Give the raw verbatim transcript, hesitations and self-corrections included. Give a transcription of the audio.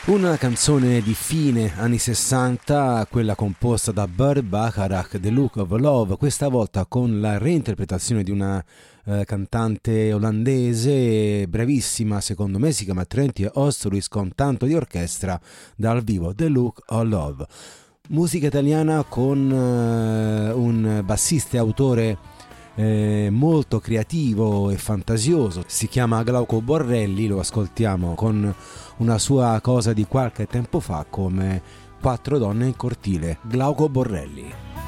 Una canzone di fine anni sessanta, quella composta da Burt Bacharach, The Look of Love, questa volta con la reinterpretazione di una eh, cantante olandese bravissima, secondo me si chiama Trentie Oosterhuis, con tanto di orchestra dal vivo, The Look of Love. Musica italiana con eh, un bassista e autore Eh, molto creativo e fantasioso, si chiama Glauco Borrelli, lo ascoltiamo con una sua cosa di qualche tempo fa come Quattro donne in cortile. Glauco Borrelli.